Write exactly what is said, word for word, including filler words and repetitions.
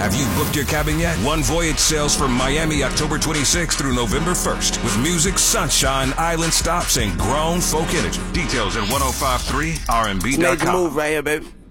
Have you booked your cabin yet? One Voyage sails from Miami October twenty-sixth through November first with music, sunshine, island stops, and grown folk energy. Details at ten fifty-three R and B dot com. Major move right here, baby.